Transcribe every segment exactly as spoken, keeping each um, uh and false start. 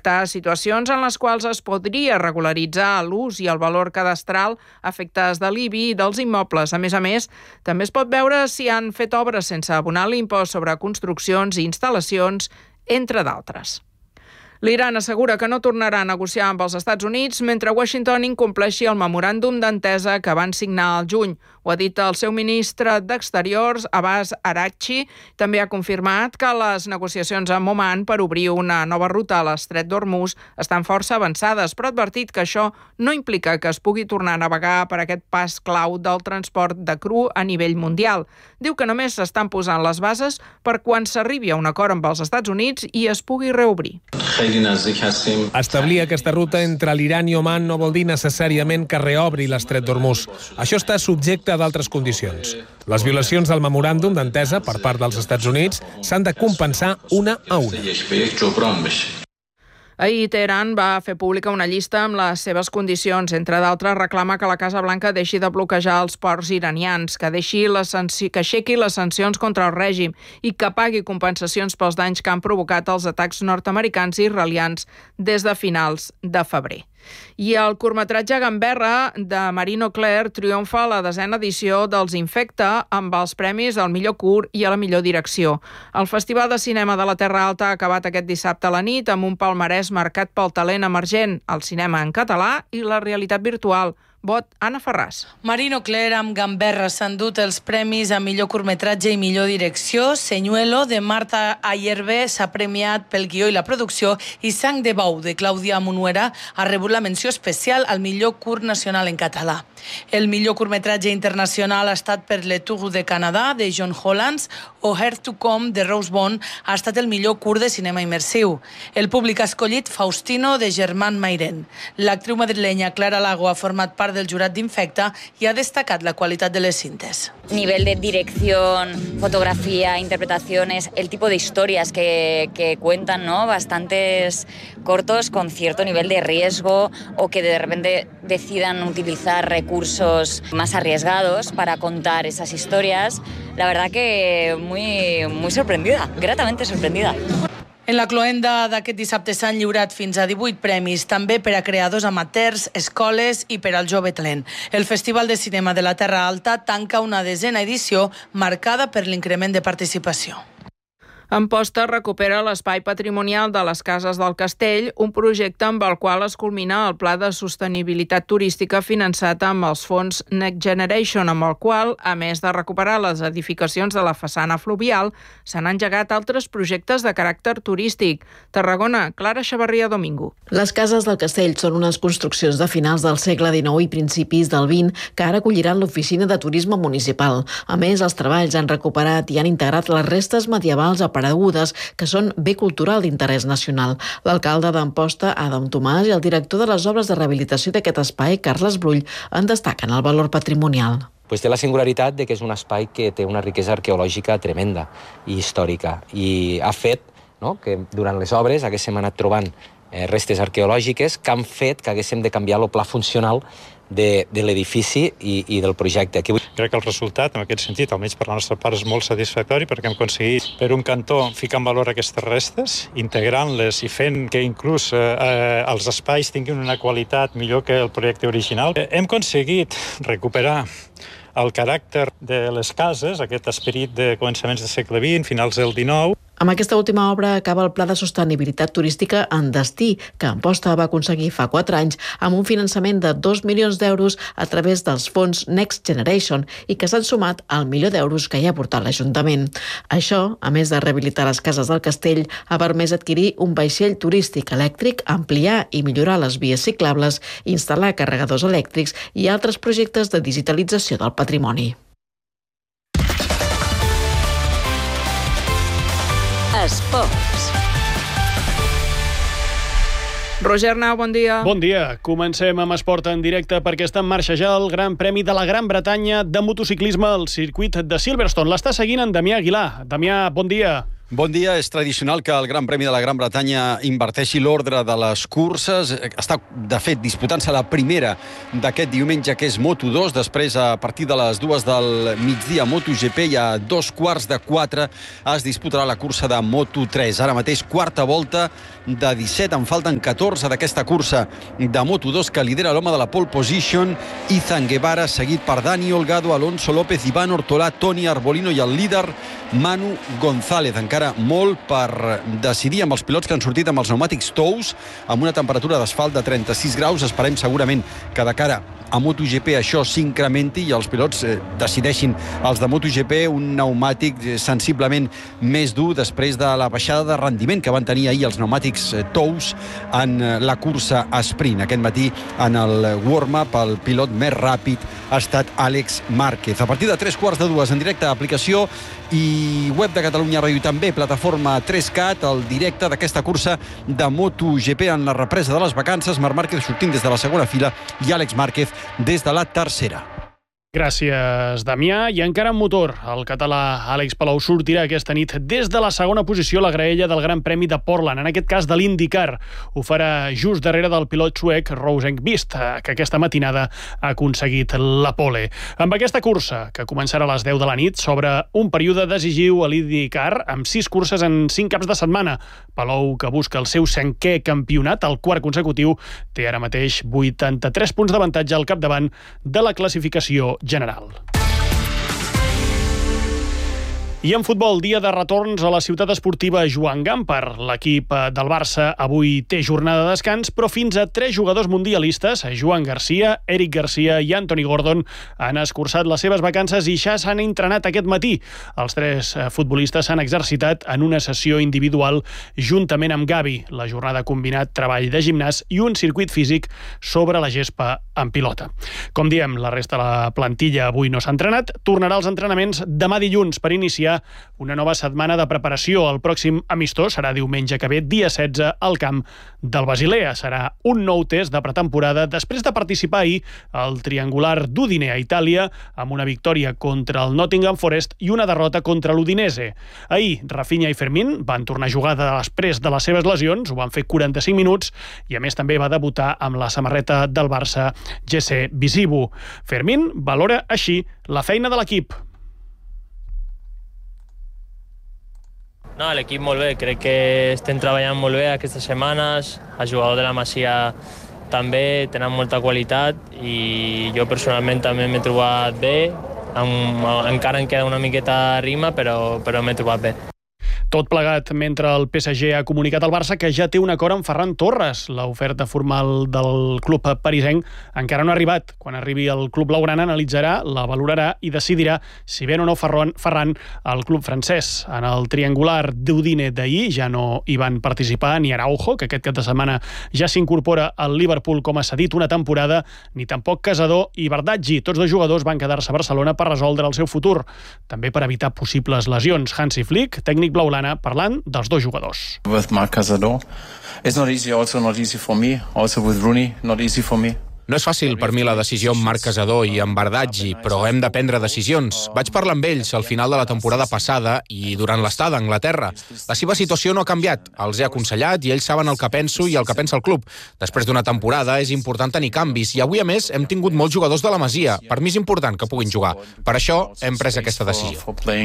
tractar situacions en les quals es podria regularitzar l'ús i el valor cadastral a efectes de l'I B I i dels immobles. A més a més, també es pot veure si han fet obres sense abonar l'impost sobre construccions i instal·lacions, entre d'altres. L'Iran assegura que no tornarà a negociar amb els Estats Units mentre Washington incompleixi el memoràndum d'entesa que van signar al juny. Ho ha dit el seu ministre d'Exteriors, Abbas Araghchi. També ha confirmat que les negociacions amb Oman per obrir una nova ruta a l'estret d'Hormuz estan força avançades, però ha advertit que això no implica que es pugui tornar a navegar per aquest pas clau del transport de cru a nivell mundial. Diu que només s'estan posant les bases per quan s'arribi a un acord amb els Estats Units i es pugui reobrir. Establir aquesta ruta entre l'Iran i Oman no vol dir necessàriament que reobri l'estret d'Hormuz. Això està subjecte a d'altres condicions. Les violacions del memoràndum d'entesa per part dels Estats Units s'han de compensar una a una. Ahir Teheran va fer pública una llista amb les seves condicions. Entre d'altres, reclama que la Casa Blanca deixi de bloquejar els ports iranians, que deixi les sanci... que aixequi les sancions contra el règim i que pagui compensacions pels danys que han provocat els atacs nord-americans i israelians des de finals de febrer. I el curtmetratge Gamberra de Marino Cler triomfa a la desena edició dels Infecta amb els premis al millor curt i a la millor direcció. El Festival de Cinema de la Terra Alta ha acabat aquest dissabte a la nit amb un palmarès marcat pel talent emergent, el cinema en català i la realitat virtual. Vot, Anna Ferràs. Marino Cler amb Gamberra s'han dut els premis a millor curtmetratge i millor direcció. Senyuelo, de Marta Ayerbe, s'ha premiat pel guió i la producció, i Sang de Bou, de Clàudia Munuera, ha rebut la menció especial al millor curt nacional en català. El millor curtmetratge internacional ha estat per Le Tour de Canadà, de John Hollands, o Here to Come, de Rose Bond, ha estat el millor curt de cinema immersiu. El públic ha escollit Faustino, de Germán Mairen. L'actriu madrilenya Clara Lago ha format part del jurat d'Infecta i ha destacat la qualitat de les cintes. Nivel de dirección, fotografía, interpretaciones, el tipo de historias que, que cuentan, ¿no? Bastantes cortos con cierto nivel de riesgo o que de repente decidan utilizar recursos más arriesgados para contar esas historias. La verdad que muy, muy sorprendida, gratamente sorprendida. En la cloenda d'aquest dissabte s'han lliurat fins a divuit premis, també per a creadors amateurs, escoles i per al jove talent. El Festival de Cinema de la Terra Alta tanca una desena edició marcada per l'increment de participació. Amposta recupera l'espai patrimonial de les Cases del Castell, un projecte amb el qual es culmina el Pla de Sostenibilitat Turística finançat amb els fons Next Generation, amb el qual, a més de recuperar les edificacions de la façana fluvial, s'han engegat altres projectes de caràcter turístic. Tarragona, Clara Xavarria Domingo. Les Cases del Castell són unes construccions de finals del segle dinou i principis del vint que ara acolliran l'Oficina de Turisme Municipal. A més, els treballs han recuperat i han integrat les restes medievals a aparegudes, que són bé cultural d'interès nacional. L'alcalde d'Amposta, Adam Tomàs, i el director de les obres de rehabilitació d'aquest espai, Carles Brull, en destaquen el valor patrimonial. Pues té la singularitat de que és un espai que té una riquesa arqueològica tremenda i històrica, i ha fet, no?, que durant les obres haguéssim anat trobant eh, restes arqueològiques que han fet que haguéssim de canviar el pla funcional de, de l'edifici i, i del projecte. Aquí... Crec que el resultat, en aquest sentit, almenys per la nostra part, és molt satisfactori perquè hem aconseguit, per un cantó, ficar en valor aquestes restes, integrant-les i fent que inclús eh, els espais tinguin una qualitat millor que el projecte original. Eh, hem aconseguit recuperar el caràcter de les cases, aquest esperit de començaments del segle vint, finals del dinou. Amb aquesta última obra acaba el Pla de Sostenibilitat Turística en destí, que Amposta va aconseguir fa quatre anys amb un finançament de dos milions d'euros a través dels fons Next Generation i que s'han sumat al milió d'euros que hi ha aportat l'Ajuntament. Això, a més de rehabilitar les cases del castell, ha permès adquirir un vaixell turístic elèctric, ampliar i millorar les vies ciclables, instal·lar carregadors elèctrics i altres projectes de digitalització del patrimoni. Esports. Roger Nau, bon dia. Bon dia. Comencem amb esport en directe perquè està en marxa ja el Gran Premi de la Gran Bretanya de motociclisme al circuit de Silverstone. L'està seguint en Damià Aguilar. Damià, bon dia. Bon dia. És tradicional que el Gran Premi de la Gran Bretanya inverteixi l'ordre de les curses. Està, de fet, disputant-se la primera d'aquest diumenge, que és Moto dos. Després, a partir de les dues del migdia, MotoGP, i a dos quarts de quatre es disputarà la cursa de Moto tres. Ara mateix, quarta volta, de disset. En falten catorze d'aquesta cursa de Moto dos que lidera l'home de la pole position, Izan Guevara, seguit per Dani Olgado, Alonso López, Iván Ortolà, Toni Arbolino i el líder Manu González. Encara molt per decidir amb els pilots que han sortit amb els pneumàtics tous, amb una temperatura d'asfalt de trenta-sis graus. Esperem segurament que de cara a MotoGP això s'incrementi i els pilots eh, decideixin els de MotoGP un pneumàtic eh, sensiblement més dur després de la baixada de rendiment que van tenir ahir els pneumàtics eh, tous en eh, la cursa sprint. Aquest matí en el warm-up el pilot més ràpid ha estat Àlex Márquez. A partir de tres quarts de dues en directe a aplicació i web de Catalunya Ràdio i també plataforma tres cat, el directe d'aquesta cursa de MotoGP en la represa de les vacances. Marc Márquez sortint des de la segona fila i Àlex Márquez des de la tercera. Gràcies, Damià. I encara en motor, el català Àlex Palou sortirà aquesta nit des de la segona posició a la graella del Gran Premi de Portland, en aquest cas de l'IndyCar. Ho farà just darrere del pilot suec Rosenqvist, que aquesta matinada ha aconseguit la pole. Amb aquesta cursa, que començarà a les deu de la nit, s'obre un període decisiu a l'IndyCar amb sis curses en cinc caps de setmana. Palou, que busca el seu cinquè campionat, el quart consecutiu, té ara mateix vuitanta-tres punts d'avantatge al capdavant de la classificació general. I en futbol, dia de retorns a la ciutat esportiva Joan Gamper. L'equip del Barça avui té jornada de descans, però fins a tres jugadors mundialistes, Joan Garcia, Eric Garcia i Anthony Gordon, han escurçat les seves vacances i ja s'han entrenat aquest matí. Els tres futbolistes s'han exercitat en una sessió individual juntament amb Gavi. La jornada ha combinat treball de gimnàs i un circuit físic sobre la gespa en pilota. Com diem, la resta de la plantilla avui no s'ha entrenat. Tornarà als entrenaments demà dilluns per iniciar una nova setmana de preparació. El pròxim amistós serà diumenge que ve, dia setze, al camp del Basilea. Serà un nou test de pretemporada després de participar ahir al triangular d'Udine a Itàlia amb una victòria contra el Nottingham Forest i una derrota contra l'Udinese. Ahir, Rafinha i Fermín van tornar a jugar després de les seves lesions, ho van fer quaranta-cinc minuts i a més també va debutar amb la samarreta del Barça Jesse Visibu. Fermín valora així la feina de l'equip. No, l'equip molt bé, crec que estem treballant molt bé aquestes setmanes, els jugadors de la Masia també tenen molta qualitat i jo personalment també m'he trobat bé, encara em queda una miqueta de rima, però, però m'he trobat bé. Tot plegat mentre el P S G ha comunicat al Barça que ja té un acord amb Ferran Torres. L'oferta formal del club parisenc encara no ha arribat. Quan arribi el club blaugrana analitzarà, la valorarà i decidirà si ven o no Ferran, Ferran al club francès. En el triangular d'Udine d'ahir ja no hi van participar ni Araujo, que aquest cap de setmana ja s'incorpora al Liverpool com a cedit una temporada, ni tampoc Casador i Bardaggi. Tots dos jugadors van quedar-se a Barcelona per resoldre el seu futur, també per evitar possibles lesions. Hansi Flick, tècnic blaugrana, parlant dels dos jugadors. With Marc Casador, it's not easy, also not easy for me, also with Rooney, not easy for me. No és fàcil per mi la decisió amb Marc Casador i amb Bardaggi, però hem de prendre decisions. Vaig parlar amb ells al final de la temporada passada i durant l'estada a Anglaterra. La seva situació no ha canviat. Els he aconsellat i ells saben el que penso i el que pensa el club. Després d'una temporada és important tenir canvis i avui, a més, hem tingut molts jugadors de la Masia. Per mi és important que puguin jugar. Per això hem pres aquesta decisió.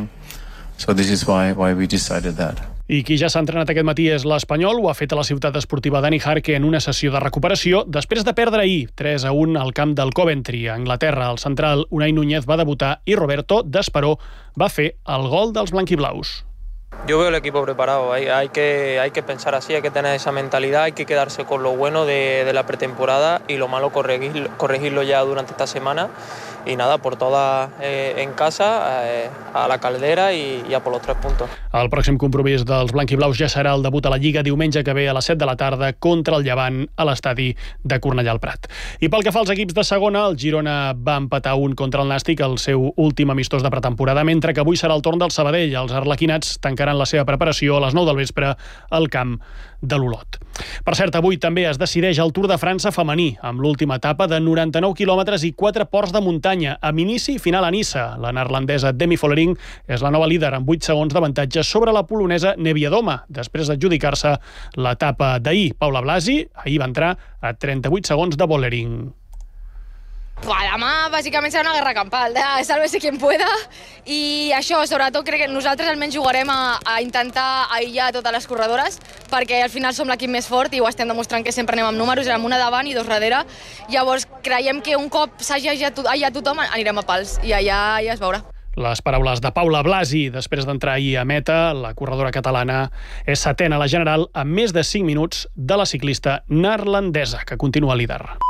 So this is why, why we decided that. I qui ja s'ha entrenat aquest matí és l'Espanyol. Ho ha fet a la ciutat esportiva Dani Jarque en una sessió de recuperació després de perdre ahir tres a un al camp del Coventry. A Anglaterra, el central Unai Núñez va debutar i Roberto D'Esperó va fer el gol dels blanquiblaus. Yo veo el equipo preparado, hay, hay, que, hay que pensar así, hay que tener esa mentalidad, hay que quedarse con lo bueno de, de la pretemporada y lo malo corregir, corregirlo ya durante esta semana. Y nada, por todas eh, en casa, eh, a la Caldera i, i a por los tres puntos. El pròxim compromís dels blanquiblaus ja serà el debut a la Lliga diumenge que ve a les set de la tarda contra el Llevant a l'estadi de Cornellà al Prat. I pel que fa als equips de segona, el Girona va empatar un contra el Nàstic, el seu últim amistós de pretemporada, mentre que avui serà el torn del Sabadell. Els arlequinats tancaran la seva preparació a les nou del vespre al camp de l'Olot. Per cert, avui també es decideix el Tour de França femení, amb l'última etapa de noranta-nou quilòmetres i quatre ports de muntanya, amb inici i final a Niça. La neerlandesa Demi Vollering és la nova líder amb vuit segons d'avantatge sobre la polonesa Neviadoma, després d'adjudicar-se l'etapa d'ahir. Paula Blasi ahir va entrar a trenta-vuit segons de Vollering. Demà, bàsicament, serà una guerra campal, de sálvese quien pueda, i això, sobretot, crec que nosaltres almenys jugarem a, a intentar aïllar totes les corredores, perquè al final som l'equip més fort i ho estem demostrant que sempre anem amb números, amb una davant i dos darrere. Llavors, creiem que un cop s'hagi aïllat tothom, anirem a pals, i allà ja es veurà. Les paraules de Paula Blasi, després d'entrar ahir a meta, la corredora catalana és setena a la general amb més de cinc minuts de la ciclista neerlandesa, que continua líder.